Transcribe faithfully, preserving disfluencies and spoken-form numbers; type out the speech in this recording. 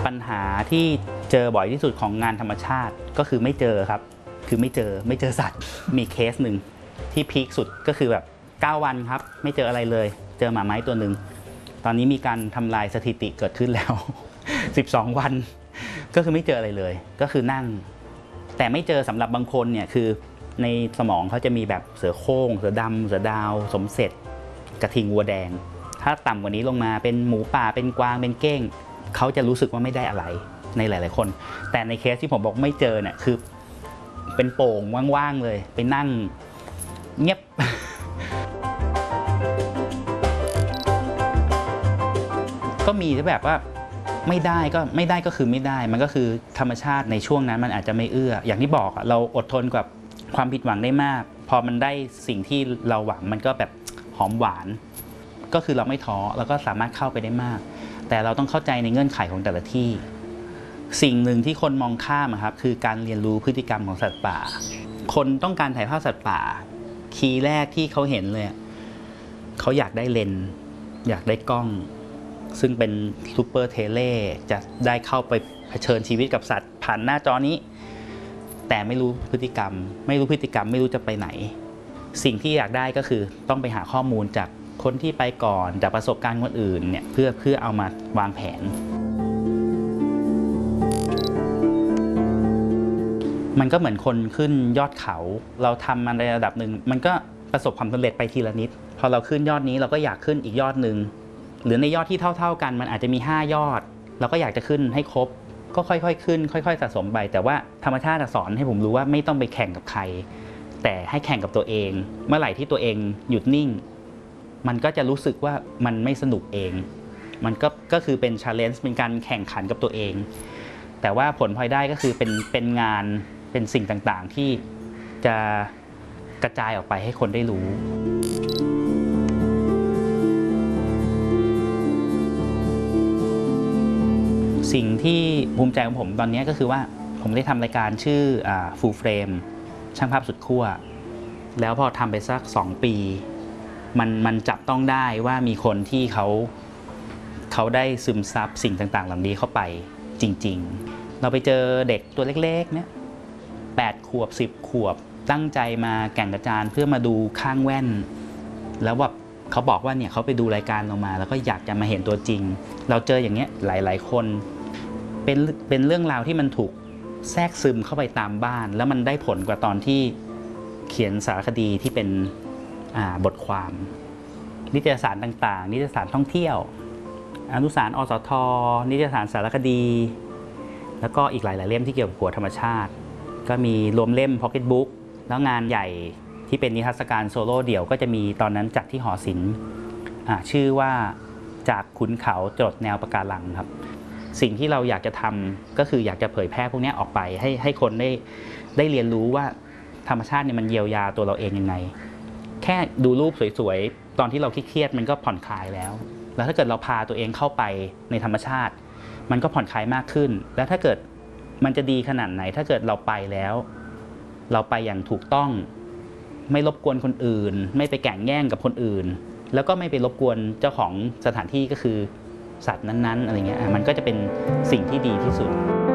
ปัญหาที่เจอบ่อยที่สุดของงานธรรมชาติก็คือไม่เจอครับคือไม่เจอไม่เจอสัตว์มีเคสหนึ่งที่พีคสุดก็คือแบบเก้าวันครับไม่เจออะไรเลยเจอหมาไม้ตัวหนึ่งตอนนี้มีการทำลายสถิติเกิดขึ้นแล้ว สิบสองวันก็คือไม่เจออะไรเลยก็คือนั่งแต่ไม่เจอสำหรับบางคนเนี่ยคือในสมองเขาจะมีแบบเสือโคร่งเสือดำเสือดาวสมเสร็จกระทิงวัวแดงถ้าต่ำกว่านี้ลงมาเป็นหมูป่าเป็นกวางเป็นเก้งเขาจะรู้สึกว่าไม่ได้อะไรในหลายๆคนแต่ในเคสที่ผมบอกไม่เจอเนี่ยคือเป็นโป่งว่างๆเลยไปนั่งเงียบ ก็มีที่แบบว่าไม่ได้ก็ไม่ได้ก็คือไม่ได้มันก็คือธรรมชาติในช่วงนั้นมันอาจจะไม่เอื้ออย่างที่บอกเราอดทนกับความผิดหวังได้มากพอมันได้สิ่งที่เราหวังมันก็แบบหอมหวานก็คือเราไม่ท้อเราก็สามารถเข้าไปได้มากแต่เราต้องเข้าใจในเงื่อนไขของแต่ละที่สิ่งหนึ่งที่คนมองข้ามครับคือการเรียนรู้พฤติกรรมของสัตว์ป่าคนต้องการถ่ายภาพสัตว์ป่าคีย์แรกที่เขาเห็นเลยเขาอยากได้เลนส์อยากได้กล้องซึ่งเป็นซูเปอร์เทเลจะได้เข้าไปเผชิญชีวิตกับสัตว์ผ่านหน้าจอนี้แต่ไม่รู้พฤติกรรมไม่รู้พฤติกรรมไม่รู้จะไปไหนสิ่งที่อยากได้ก็คือต้องไปหาข้อมูลจากคนที่ไปก่อนจากประสบการณ์คนอื่นเนี่ยเพื่อเพื่อเอามาวางแผนมันก็เหมือนคนขึ้นยอดเขาเราทำมันในระดับหนึ่งมันก็ประสบความสำเร็จไปทีละนิดพอเราขึ้นยอดนี้เราก็อยากขึ้นอีกยอดหนึ่งหรือในยอดที่เท่าๆกันมันอาจจะมีห้ายอดเราก็อยากจะขึ้นให้ครบก็ค่อยๆขึ้นค่อยๆสะสมไปแต่ว่าธรรมชาติสอนให้ผมรู้ว่าไม่ต้องไปแข่งกับใครแต่ให้แข่งกับตัวเองเมื่อไหร่ที่ตัวเองหยุดนิ่งมันก็จะรู้สึกว่ามันไม่สนุกเองมันก็ก็คือเป็น challenge เป็นการแข่งขันกับตัวเองแต่ว่าผลพลอยได้ก็คือเป็นเป็นงานเป็นสิ่งต่างๆที่จะกระจายออกไปให้คนได้รู้สิ่งที่ภูมิใจของผมตอนนี้ก็คือว่าผมได้ทำรายการชื่อ Full Frame ช่างภาพสุดขั้วแล้วพอทำไปสักสองปีมันมันจับต้องได้ว่ามีคนที่เขาเขาได้ซึมซับสิ่งต่างๆเหล่านี้เข้าไปจริงๆเราไปเจอเด็กตัวเล็กๆเนี่ยแปดขวบสิบขวบตั้งใจมาแก่งกระจานเพื่อมาดูข้างแว่นแล้วแบบเขาบอกว่าเนี่ยเขาไปดูรายการเรามาแล้วก็อยากจะมาเห็นตัวจริงเราเจออย่างเงี้ยหลายๆคนเป็นเป็นเรื่องราวที่มันถูกแทรกซึมเข้าไปตามบ้านแล้วมันได้ผลกว่าตอนที่เขียนสารคดีที่เป็นบทความนิตยสารต่างๆนิตยสารท่องเที่ยวอนุสารณ์อสท.นิตยสารสารคดีแล้วก็อีกหลายๆเล่มที่เกี่ยวกับหัวธรรมชาติก็มีรวมเล่ม Pocket Book แล้วงานใหญ่ที่เป็นนิทรรศการโซโล่เดี่ยวก็จะมีตอนนั้นจัดที่หอศิลป์ชื่อว่าจากขุนเขาจรดแนวปะการังครับสิ่งที่เราอยากจะทำก็คืออยากจะเผยแพร่พวกนี้ออกไปให้ให้คนได้ได้เรียนรู้ว่าธรรมชาติเนี่ยมันเยียวยาตัวเราเองยังไงแค่ดูรูปสวยๆตอนที่เราเครียดๆมันก็ผ่อนคลายแล้วแล้วถ้าเกิดเราพาตัวเองเข้าไปในธรรมชาติมันก็ผ่อนคลายมากขึ้นแล้วถ้าเกิดมันจะดีขนาดไหนถ้าเกิดเราไปแล้วเราไปอย่างถูกต้องไม่รบกวนคนอื่นไม่ไปแข่งแย่งกับคนอื่นแล้วก็ไม่ไปรบกวนเจ้าของสถานที่ก็คือสัตว์นั้นๆอะไรเงี้ยมันก็จะเป็นสิ่งที่ดีที่สุด